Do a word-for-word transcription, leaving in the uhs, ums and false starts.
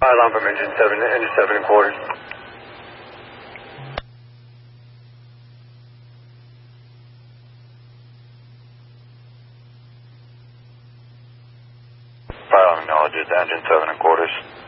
Alarm from engine seven, engine seven and quarters. Fire alarm acknowledges engine seven and quarters.